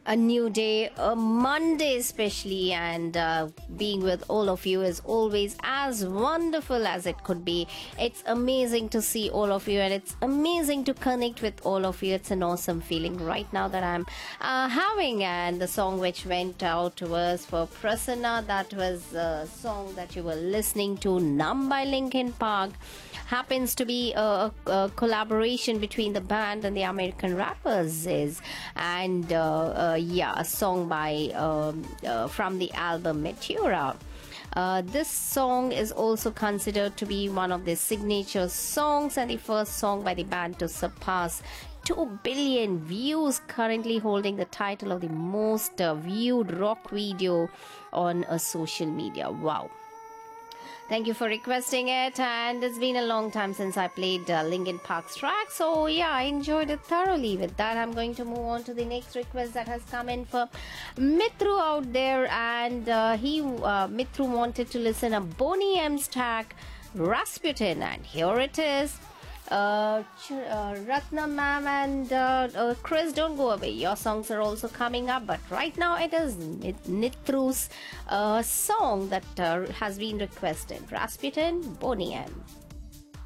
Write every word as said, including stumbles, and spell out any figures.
A new day, a Monday especially, and uh, being with all of you is always as wonderful as it could be. It's amazing to see all of you, and it's amazing to connect with all of you. It's an awesome feeling right now that I'm uh, having. And the song which went out was for Prasanna. That was a song that you were listening to, Numb by Linkin Park. Happens to be a, a collaboration between the band and the American rappers is, and uh, uh, yeah, a song by um, uh, from the album Meteora. Uh, this song is also considered to be one of their signature songs and the first song by the band to surpass two billion views, currently holding the title of the most uh, viewed rock video on a social media. Wow. Thank you for requesting it, and it's been a long time since I played uh, Linkin Park's track, so yeah, I enjoyed it thoroughly. With that, I'm going to move on to the next request that has come in for Mithru out there, and uh, he uh, Mithru wanted to listen a Boney M's track, Rasputin, and here it is. Uh, Ch- uh, Ratna ma'am and uh, uh, Chris, don't go away. Your songs are also coming up, but right now it is Mithru's uh, song that uh, has been requested, Rasputin, Boney M.